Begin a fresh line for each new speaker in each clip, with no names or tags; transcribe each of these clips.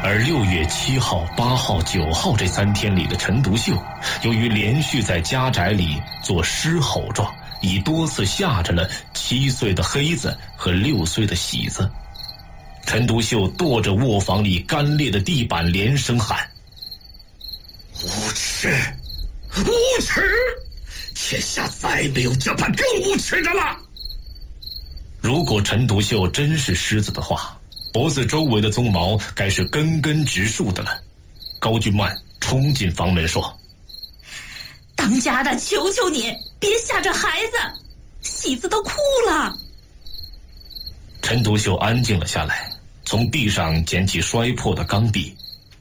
而6月7号、8号、9号这3天里的陈独秀，由于连续在家宅里做狮吼状，已多次吓着了7岁的黑子和6岁的喜子。陈独秀跺着卧房里干裂的地板，连声喊：
无耻！无耻！天下再没有这般更无耻的了！
如果陈独秀真是狮子的话，脖子周围的鬃毛该是根根直竖的了。高俊曼冲进房门说：
当家的，求求你别吓着孩子，喜子都哭了。
陈独秀安静了下来，从地上捡起摔破的钢笔。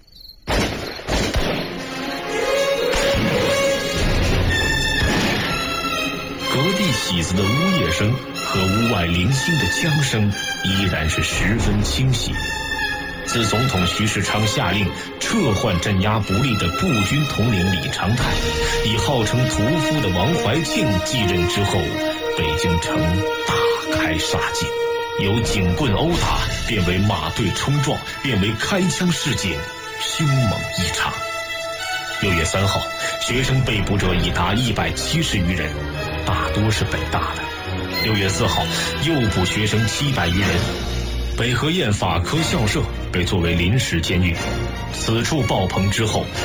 隔壁喜子的呜咽声和屋外零星的枪声依然是十分清晰。自总统徐世昌下令撤换镇压不力的步军统领李长泰，以号称屠夫的王怀庆继任之后，北京城大开杀戒，由警棍殴打变为马队冲撞，变为开枪示警，凶猛异常。6月3号，学生被捕者已达170余人，大多是北大的。6月4号，诱捕学生700余人。北河堰法科校舍被作为临时监狱，此处爆棚之后，